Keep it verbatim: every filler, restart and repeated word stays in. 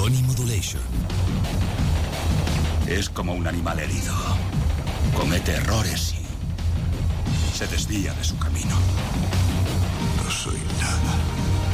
Tony Modulation. Es como un animal herido. Comete errores y se desvía de su camino. No soy nada.